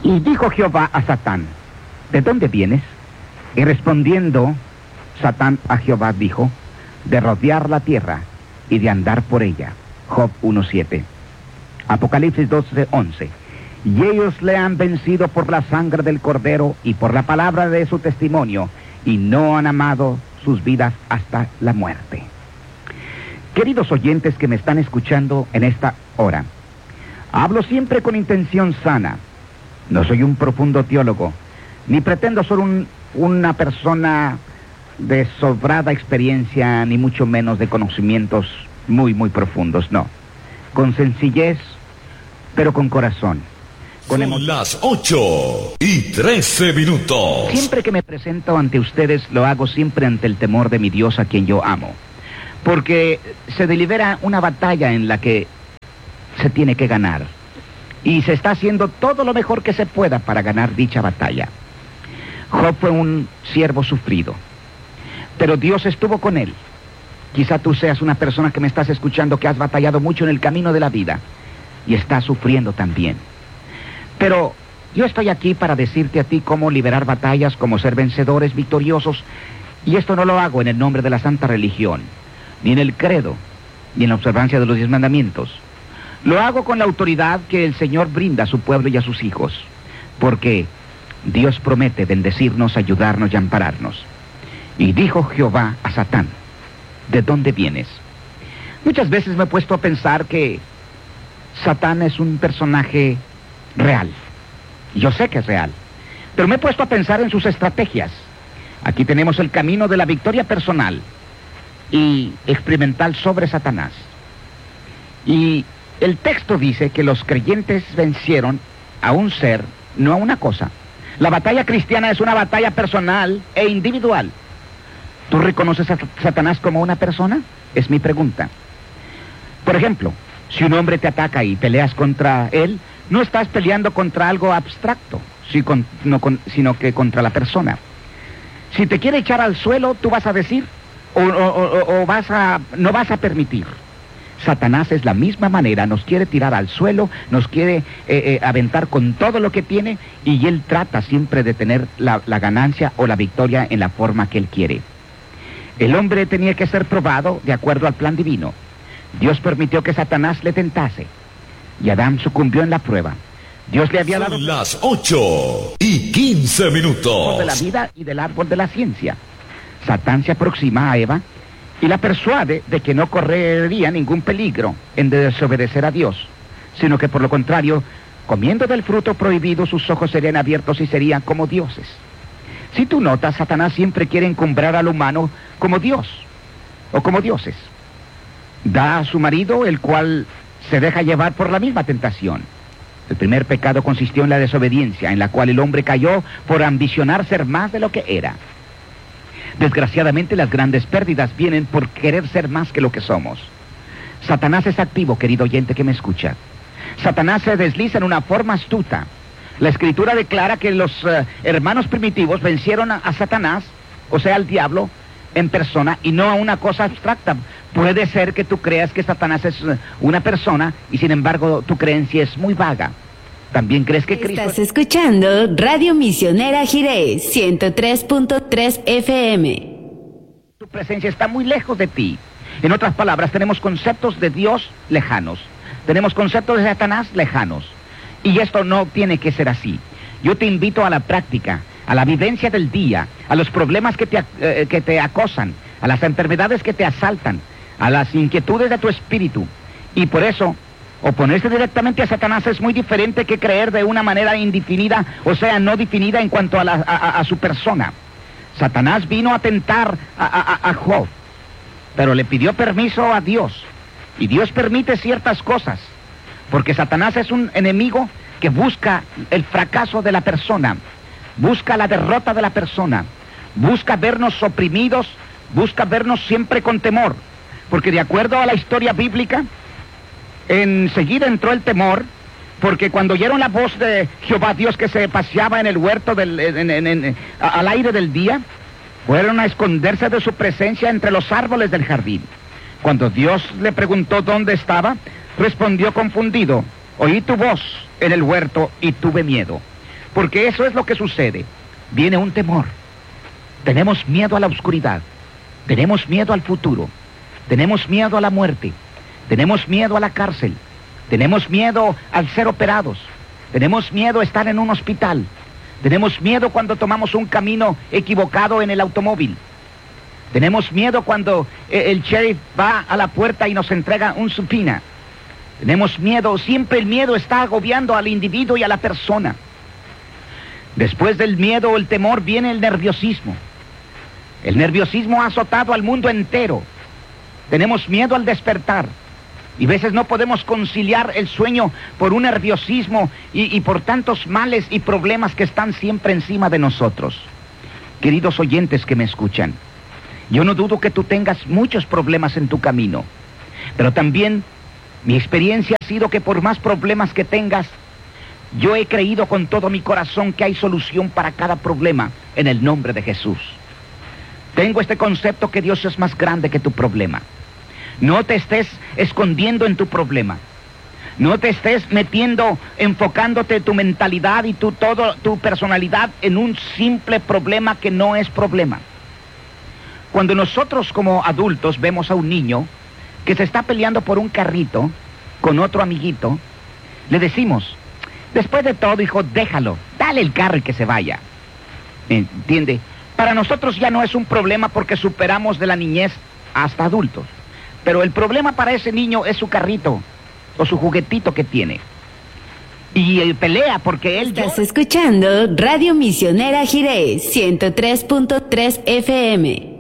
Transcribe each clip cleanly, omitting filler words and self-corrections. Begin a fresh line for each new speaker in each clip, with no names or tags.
Y dijo Jehová a Satán, ¿de dónde vienes? Y respondiendo Satán a Jehová dijo, de rodear la tierra y de andar por ella. Job 1:7. Apocalipsis 12:11. Y ellos le han vencido por la sangre del Cordero y por la palabra de su testimonio, y no han amado sus vidas hasta la muerte. Queridos oyentes que me están escuchando en esta hora, hablo siempre con intención sana. No soy un profundo teólogo, ni pretendo ser una persona de sobrada experiencia, ni mucho menos de conocimientos muy, muy profundos, no. Con sencillez, pero con corazón.
Son las 8:13.
Siempre que me presento ante ustedes, lo hago siempre ante el temor de mi Dios a quien yo amo. Porque se delibera una batalla en la que se tiene que ganar. Y se está haciendo todo lo mejor que se pueda para ganar dicha batalla. Job fue un siervo sufrido, pero Dios estuvo con él. Quizá tú seas una persona que me estás escuchando que has batallado mucho en el camino de la vida y estás sufriendo también. Pero yo estoy aquí para decirte a ti cómo liberar batallas, cómo ser vencedores, victoriosos. Y esto no lo hago en el nombre de la santa religión, ni en el credo, ni en la observancia de los 10 mandamientos. Lo hago con la autoridad que el Señor brinda a su pueblo y a sus hijos, porque Dios promete bendecirnos, ayudarnos y ampararnos. Y dijo Jehová a Satán, ¿de dónde vienes? Muchas veces me he puesto a pensar que Satán es un personaje real. Yo sé que es real, pero me he puesto a pensar en sus estrategias. Aquí tenemos el camino de la victoria personal y experimental sobre Satanás. Y el texto dice que los creyentes vencieron a un ser, no a una cosa. La batalla cristiana es una batalla personal e individual. ¿Tú reconoces a Satanás como una persona? Es mi pregunta. Por ejemplo, si un hombre te ataca y peleas contra él, no estás peleando contra algo abstracto, sino que contra la persona. Si te quiere echar al suelo, tú vas a decir, no vas a permitir. Satanás es la misma manera, nos quiere tirar al suelo, nos quiere aventar con todo lo que tiene, y él trata siempre de tener la ganancia o la victoria en la forma que él quiere. El hombre tenía que ser probado de acuerdo al plan divino. Dios permitió que Satanás le tentase, y Adán sucumbió en la prueba. Dios le había dado
las 8:15.
de la vida y del árbol de la ciencia. Satán se aproxima a Eva y la persuade de que no correría ningún peligro en desobedecer a Dios, sino que por lo contrario, comiendo del fruto prohibido, sus ojos serían abiertos y serían como dioses. Si tú notas, Satanás siempre quiere encumbrar al humano como Dios o como dioses. Da a su marido, el cual se deja llevar por la misma tentación. El primer pecado consistió en la desobediencia, en la cual el hombre cayó por ambicionar ser más de lo que era. Desgraciadamente, las grandes pérdidas vienen por querer ser más que lo que somos. Satanás es activo, querido oyente que me escucha. Satanás se desliza en una forma astuta. La Escritura declara que los hermanos primitivos vencieron a Satanás, o sea, al diablo, en persona, y no a una cosa abstracta. Puede ser que tú creas que Satanás es una persona, y sin embargo tu creencia es muy vaga. ¿También crees que Cristo...
Estás escuchando Radio Misionera Jiré, 103.3 FM.
Tu presencia está muy lejos de ti. En otras palabras, tenemos conceptos de Dios lejanos. Tenemos conceptos de Satanás lejanos. Y esto no tiene que ser así. Yo te invito a la práctica, a la vivencia del día, a los problemas que te acosan, a las enfermedades que te asaltan, a las inquietudes de tu espíritu. Y por eso, oponerse directamente a Satanás es muy diferente que creer de una manera indefinida, o sea, no definida en cuanto a su persona. Satanás vino a tentar a Job, pero le pidió permiso a Dios. Y Dios permite ciertas cosas, porque Satanás es un enemigo que busca el fracaso de la persona, busca la derrota de la persona, busca vernos oprimidos, busca vernos siempre con temor. Porque de acuerdo a la historia bíblica, enseguida entró el temor, porque cuando oyeron la voz de Jehová Dios que se paseaba en el huerto al aire del día, fueron a esconderse de su presencia entre los árboles del jardín. Cuando Dios le preguntó dónde estaba, respondió confundido: oí tu voz en el huerto y tuve miedo. Porque eso es lo que sucede. Viene un temor. Tenemos miedo a la oscuridad. Tenemos miedo al futuro. Tenemos miedo a la muerte. Tenemos miedo a la cárcel. Tenemos miedo al ser operados. Tenemos miedo a estar en un hospital. Tenemos miedo cuando tomamos un camino equivocado en el automóvil. Tenemos miedo cuando el sheriff va a la puerta y nos entrega un subpoena. Tenemos miedo, siempre el miedo está agobiando al individuo y a la persona. Después del miedo o el temor viene el nerviosismo. El nerviosismo ha azotado al mundo entero. Tenemos miedo al despertar. Y a veces no podemos conciliar el sueño por un nerviosismo y por tantos males y problemas que están siempre encima de nosotros. Queridos oyentes que me escuchan, yo no dudo que tú tengas muchos problemas en tu camino, pero también mi experiencia ha sido que por más problemas que tengas, yo he creído con todo mi corazón que hay solución para cada problema en el nombre de Jesús. Tengo este concepto que Dios es más grande que tu problema. No te estés escondiendo en tu problema. No te estés metiendo, enfocándote tu mentalidad y tu personalidad en un simple problema que no es problema. Cuando nosotros como adultos vemos a un niño que se está peleando por un carrito con otro amiguito, le decimos, después de todo, hijo, déjalo, dale el carro y que se vaya. ¿Entiende? Para nosotros ya no es un problema porque superamos de la niñez hasta adultos. Pero el problema para ese niño es su carrito o su juguetito que tiene. Y él pelea porque él...
Estás escuchando Radio Misionera Jirés, 103.3 FM.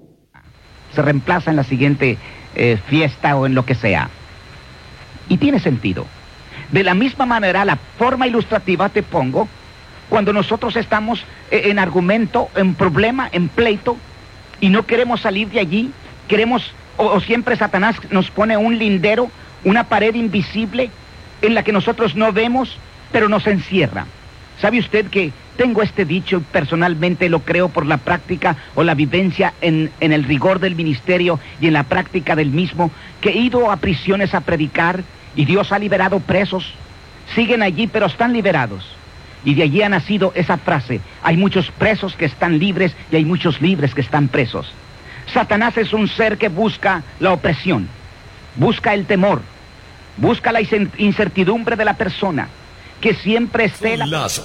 Se reemplaza en la siguiente fiesta o en lo que sea. Y tiene sentido. De la misma manera, la forma ilustrativa te pongo, cuando nosotros estamos en argumento, en problema, en pleito, y no queremos salir de allí, queremos... O siempre Satanás nos pone un lindero, una pared invisible en la que nosotros no vemos, pero nos encierra. ¿Sabe usted que tengo este dicho, personalmente lo creo por la práctica o la vivencia en el rigor del ministerio y en la práctica del mismo, que he ido a prisiones a predicar y Dios ha liberado presos? Siguen allí, pero están liberados. Y de allí ha nacido esa frase, hay muchos presos que están libres y hay muchos libres que están presos. Satanás es un ser que busca la opresión, busca el temor, busca la incertidumbre de la persona, que siempre esté
las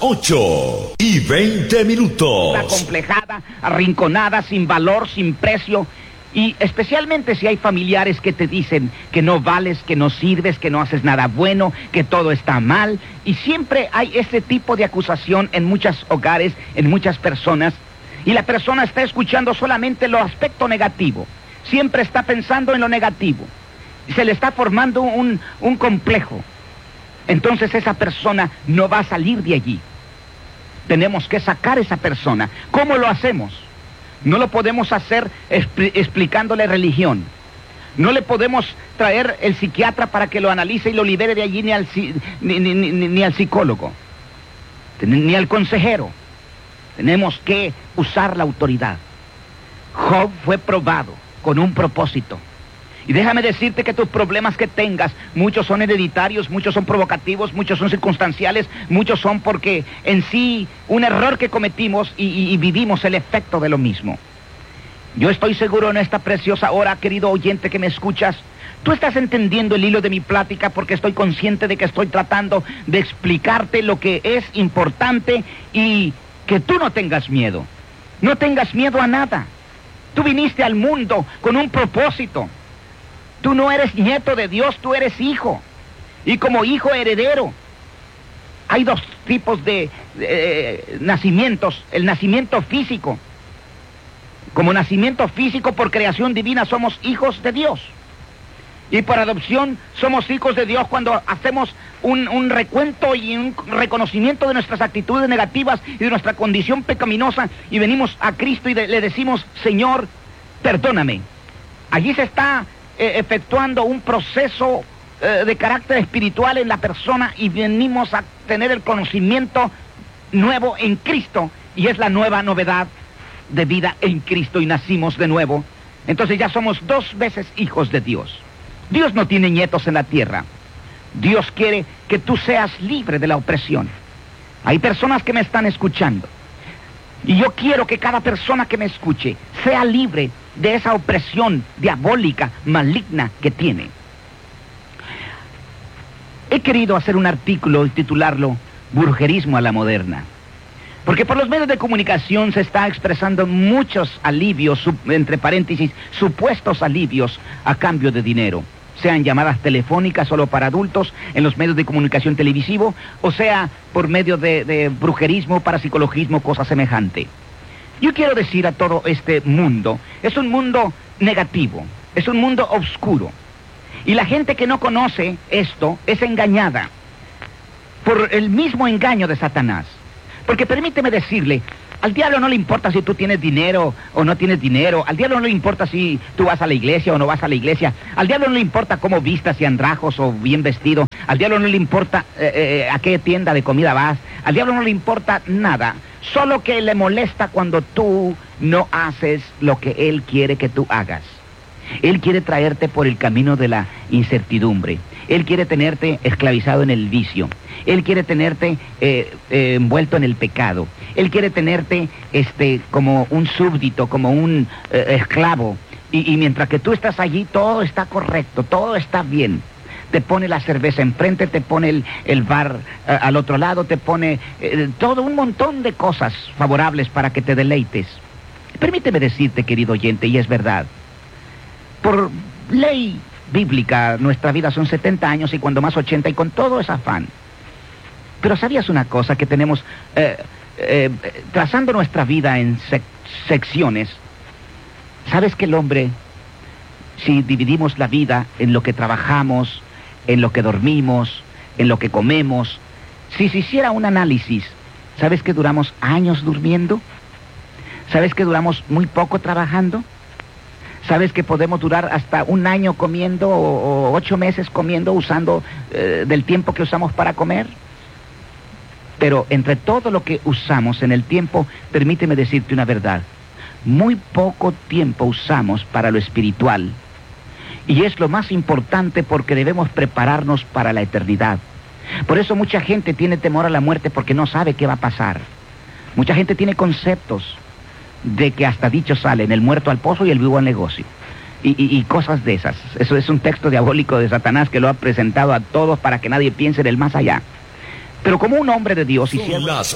8:20.
acomplejada, arrinconada, sin valor, sin precio, y especialmente si hay familiares que te dicen que no vales, que no sirves, que no haces nada bueno, que todo está mal, y siempre hay este tipo de acusación en muchos hogares, en muchas personas. Y la persona está escuchando solamente lo aspecto negativo. Siempre está pensando en lo negativo. Se le está formando un complejo. Entonces esa persona no va a salir de allí. Tenemos que sacar a esa persona. ¿Cómo lo hacemos? No lo podemos hacer explicándole religión. No le podemos traer el psiquiatra para que lo analice y lo libere de allí, ni al psicólogo, ni al consejero. Tenemos que usar la autoridad. Job fue probado con un propósito. Y déjame decirte que tus problemas que tengas, muchos son hereditarios, muchos son provocativos, muchos son circunstanciales, muchos son porque en sí un error que cometimos y vivimos el efecto de lo mismo. Yo estoy seguro en esta preciosa hora, querido oyente que me escuchas, tú estás entendiendo el hilo de mi plática porque estoy consciente de que estoy tratando de explicarte lo que es importante y que tú no tengas miedo. No tengas miedo a nada. Tú viniste al mundo con un propósito. Tú no eres nieto de Dios, tú eres hijo. Y como hijo heredero. Hay dos tipos de nacimientos. El nacimiento físico. Como nacimiento físico por creación divina somos hijos de Dios. Y por adopción somos hijos de Dios cuando hacemos un recuento y un reconocimiento de nuestras actitudes negativas y de nuestra condición pecaminosa y venimos a Cristo y le decimos, Señor, perdóname. Allí se está efectuando un proceso de carácter espiritual en la persona y venimos a tener el conocimiento nuevo en Cristo y es la nueva novedad de vida en Cristo y nacimos de nuevo. Entonces ya somos 2 veces hijos de Dios. Dios no tiene nietos en la tierra. Dios quiere que tú seas libre de la opresión. Hay personas que me están escuchando. Y yo quiero que cada persona que me escuche sea libre de esa opresión diabólica, maligna que tiene. He querido hacer un artículo y titularlo Brujerismo a la Moderna. Porque por los medios de comunicación se está expresando muchos alivios, entre paréntesis, supuestos alivios a cambio de dinero. Sean llamadas telefónicas solo para adultos en los medios de comunicación televisivo, o sea, por medio de brujerismo, parapsicologismo, cosa semejante. Yo quiero decir a todo este mundo, es un mundo negativo, es un mundo oscuro. Y la gente que no conoce esto es engañada por el mismo engaño de Satanás. Porque permíteme decirle, al diablo no le importa si tú tienes dinero o no tienes dinero, al diablo no le importa si tú vas a la iglesia o no vas a la iglesia, al diablo no le importa cómo vistas, si andrajos o bien vestido, al diablo no le importa a qué tienda de comida vas, al diablo no le importa nada, solo que le molesta cuando tú no haces lo que él quiere que tú hagas. Él quiere traerte por el camino de la incertidumbre. Él quiere tenerte esclavizado en el vicio. Él quiere tenerte envuelto en el pecado. Él quiere tenerte como un súbdito, como un esclavo. Y mientras que tú estás allí, todo está correcto, todo está bien. Te pone la cerveza enfrente, te pone el bar al otro lado, te pone todo un montón de cosas favorables para que te deleites. Permíteme decirte, querido oyente, y es verdad, por ley bíblica, nuestra vida son 70 años y cuando más 80 y con todo es afán. Pero ¿sabías una cosa? Que tenemos, trazando nuestra vida en secciones, ¿sabes que el hombre, si dividimos la vida en lo que trabajamos, en lo que dormimos, en lo que comemos, si se hiciera un análisis, ¿sabes que duramos años durmiendo? ¿Sabes que duramos muy poco trabajando? ¿Sabes que podemos durar hasta un año comiendo o 8 meses comiendo, usando del tiempo que usamos para comer? Pero entre todo lo que usamos en el tiempo, permíteme decirte una verdad. Muy poco tiempo usamos para lo espiritual. Y es lo más importante porque debemos prepararnos para la eternidad. Por eso mucha gente tiene temor a la muerte porque no sabe qué va a pasar. Mucha gente tiene conceptos de que hasta dicho salen, el muerto al pozo y el vivo al negocio. Y cosas de esas. Eso es un texto diabólico de Satanás que lo ha presentado a todos para que nadie piense en el más allá. Pero como un hombre de Dios y
Son las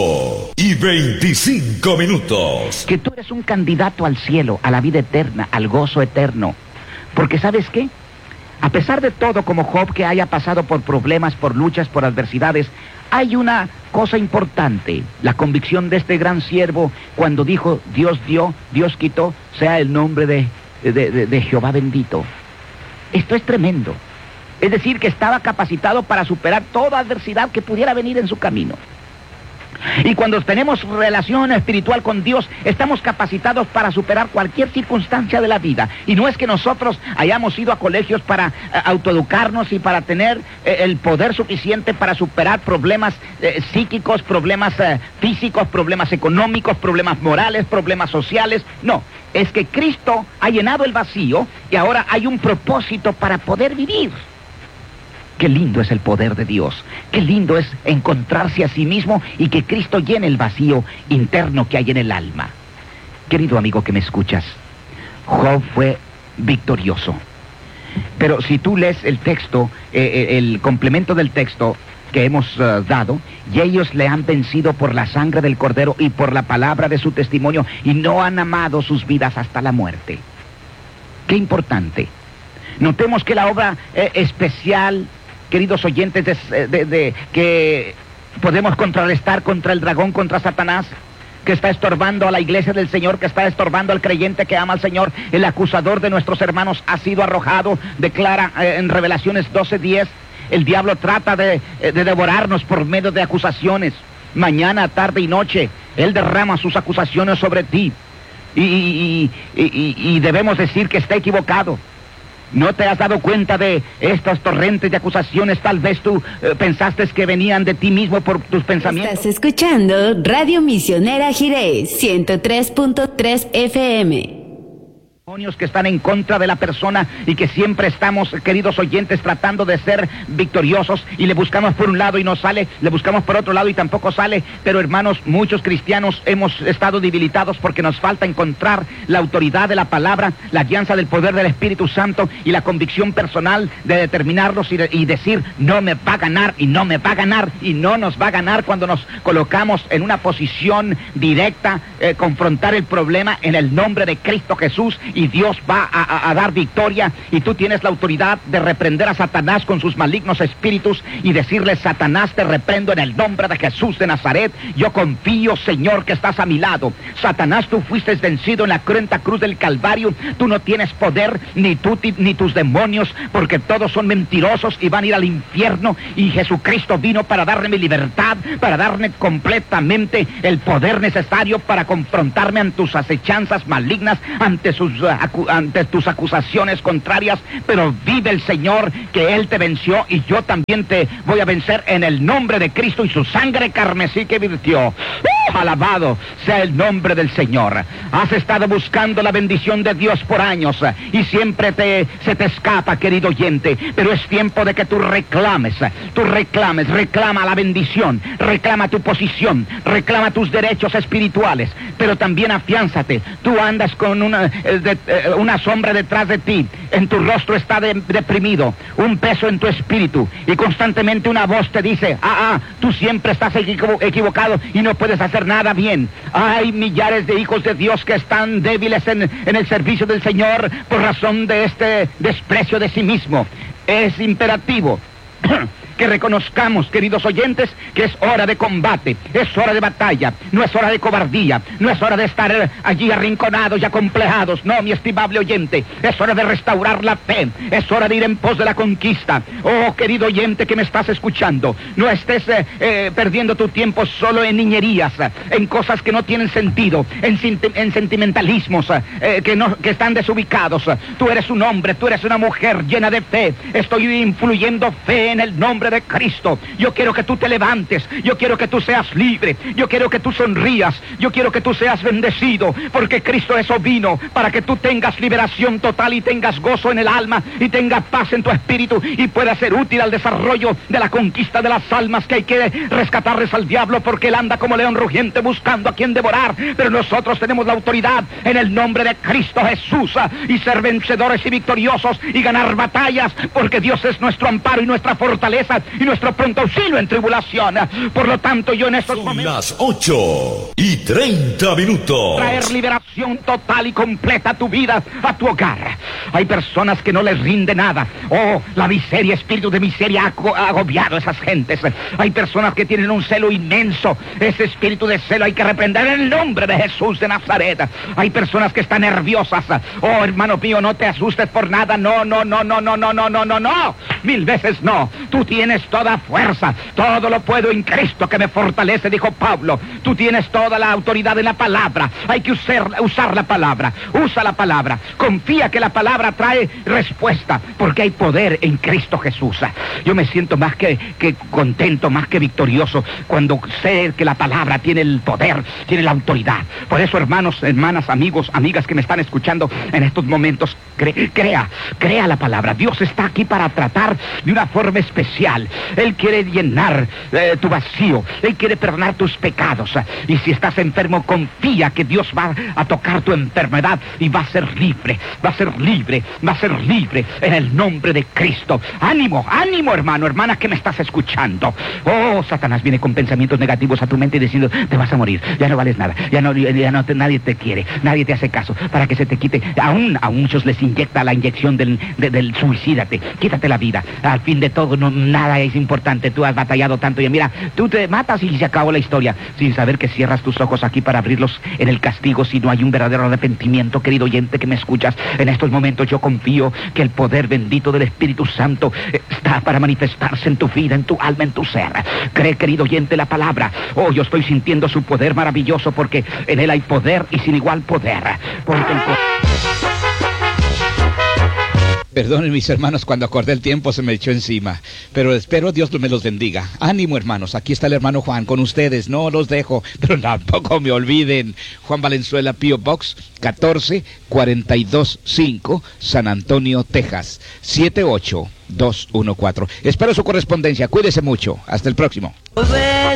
8:25.
que tú eres un candidato al cielo, a la vida eterna, al gozo eterno. Porque ¿sabes qué? A pesar de todo, como Job, que haya pasado por problemas, por luchas, por adversidades, hay una cosa importante, la convicción de este gran siervo cuando dijo, Dios dio, Dios quitó, sea el nombre de Jehová bendito. Esto es tremendo. Es decir, que estaba capacitado para superar toda adversidad que pudiera venir en su camino. Y cuando tenemos relación espiritual con Dios, estamos capacitados para superar cualquier circunstancia de la vida. Y no es que nosotros hayamos ido a colegios para autoeducarnos y para tener el poder suficiente para superar problemas psíquicos, problemas físicos, problemas económicos, problemas morales, problemas sociales. No, es que Cristo ha llenado el vacío y ahora hay un propósito para poder vivir. Qué lindo es el poder de Dios, qué lindo es encontrarse a sí mismo y que Cristo llene el vacío interno que hay en el alma. Querido amigo que me escuchas, Job fue victorioso. Pero si tú lees el texto, el complemento del texto que hemos dado, y ellos le han vencido por la sangre del Cordero y por la palabra de su testimonio, y no han amado sus vidas hasta la muerte. Qué importante. Notemos que la obra especial, queridos oyentes, que podemos contrarrestar contra el dragón, contra Satanás, que está estorbando a la iglesia del Señor, que está estorbando al creyente que ama al Señor, el acusador de nuestros hermanos ha sido arrojado, declara en Revelaciones 12:10, el diablo trata de devorarnos por medio de acusaciones, mañana, tarde y noche, él derrama sus acusaciones sobre ti, y debemos decir que está equivocado. ¿No te has dado cuenta de estos torrentes de acusaciones? Tal vez tú pensaste que venían de ti mismo por tus pensamientos.
Estás escuchando Radio Misionera Jiré, 103.3 FM.
que están en contra de la persona y que siempre estamos, queridos oyentes, tratando de ser victoriosos y le buscamos por un lado y no sale, le buscamos por otro lado y tampoco sale, pero hermanos, muchos cristianos hemos estado debilitados porque nos falta encontrar la autoridad de la palabra, la guianza del poder del Espíritu Santo y la convicción personal de determinarnos y decir, no me va a ganar y no me va a ganar y no nos va a ganar cuando nos colocamos en una posición directa, confrontar el problema en el nombre de Cristo Jesús. Y Dios va a dar victoria y tú tienes la autoridad de reprender a Satanás con sus malignos espíritus y decirle, Satanás, te reprendo en el nombre de Jesús de Nazaret. Yo confío, Señor, que estás a mi lado. Satanás, tú fuiste vencido en la cruenta cruz del Calvario. Tú no tienes poder, ni tú ni tus demonios, porque todos son mentirosos y van a ir al infierno. Y Jesucristo vino para darme mi libertad, para darme completamente el poder necesario para confrontarme ante tus acechanzas malignas, ante tus acusaciones contrarias, pero vive el Señor, que Él te venció y yo también te voy a vencer en el nombre de Cristo y su sangre carmesí que virtió. Alabado sea el nombre del Señor. Has estado buscando la bendición de Dios por años y siempre se te escapa, querido oyente, pero es tiempo de que tú reclames, reclama la bendición, reclama tu posición, reclama tus derechos espirituales, pero también afiánzate. Tú andas con una sombra detrás de ti, en tu rostro está deprimido, un peso en tu espíritu y constantemente una voz te dice, tú siempre estás equivocado y no puedes hacer nada bien. Hay millares de hijos de Dios que están débiles en el servicio del Señor por razón de este desprecio de sí mismo. Es imperativo que reconozcamos, queridos oyentes, que es hora de combate, es hora de batalla, no es hora de cobardía, no es hora de estar allí arrinconados y acomplejados, no, mi estimable oyente, es hora de restaurar la fe, es hora de ir en pos de la conquista. Oh, querido oyente que me estás escuchando, no estés perdiendo tu tiempo solo en niñerías, en cosas que no tienen sentido, en sentimentalismos que están desubicados. Tú eres un hombre, tú eres una mujer llena de fe, estoy influyendo fe en el nombre de Cristo. Yo quiero que tú te levantes, yo quiero que tú seas libre, yo quiero que tú sonrías, yo quiero que tú seas bendecido, porque Cristo eso vino, para que tú tengas liberación total y tengas gozo en el alma y tengas paz en tu espíritu y puedas ser útil al desarrollo de la conquista de las almas, que hay que rescatarles al diablo porque él anda como león rugiente buscando a quien devorar, pero nosotros tenemos la autoridad en el nombre de Cristo Jesús y ser vencedores y victoriosos y ganar batallas, porque Dios es nuestro amparo y nuestra fortaleza y nuestro pronto auxilio en tribulación. Por lo tanto, yo en estos momentos...
Las 8:30.
Traer liberación total y completa a tu vida, a tu hogar. Hay personas que no les rinde nada. Oh, la miseria, espíritu de miseria ha agobiado a esas gentes. Hay personas que tienen un celo inmenso. Ese espíritu de celo hay que reprender en el nombre de Jesús de Nazaret. Hay personas que están nerviosas. Oh, hermano mío, no te asustes por nada. No. 1000 veces no. Tú tienes toda fuerza, todo lo puedo en Cristo que me fortalece, dijo Pablo. Tú tienes toda la autoridad en la palabra. Hay que usar la palabra. Usa la palabra. Confía que la palabra trae respuesta, porque hay poder en Cristo Jesús. Yo me siento más que contento, más que victorioso, cuando sé que la palabra tiene el poder, tiene la autoridad. Por eso, hermanos, hermanas, amigos, amigas que me están escuchando en estos momentos, crea la palabra. Dios está aquí para tratar de una forma especial. Él quiere llenar tu vacío. Él quiere perdonar tus pecados. Y si estás enfermo, confía que Dios va a tocar tu enfermedad y va a ser libre. Va a ser libre en el nombre de Cristo. Ánimo, hermano, hermana que me estás escuchando. Oh, Satanás viene con pensamientos negativos a tu mente y diciendo, te vas a morir, ya no vales nada, nadie te quiere, nadie te hace caso, para que se te quite. Aún a muchos les inyecta la inyección del suicídate, quítate la vida. Al fin de todo, nada es importante. Tú has batallado tanto y mira, tú te matas y se acabó la historia, sin saber que cierras tus ojos aquí para abrirlos en el castigo si no hay un verdadero arrepentimiento. Querido oyente que me escuchas, en estos momentos yo confío que el poder bendito del Espíritu Santo está para manifestarse en tu vida, en tu alma, en tu ser. Cree, querido oyente, la palabra. Oh, yo estoy sintiendo su poder maravilloso, porque en él hay poder y sin igual poder. Porque el poder...
Perdonen mis hermanos, cuando acordé el tiempo se me echó encima. Pero espero Dios me los bendiga. Ánimo hermanos, aquí está el hermano Juan con ustedes. No los dejo, pero tampoco me olviden. Juan Valenzuela, P.O. Box 14425, San Antonio, Texas 78214. Espero su correspondencia. Cuídese mucho. Hasta el próximo.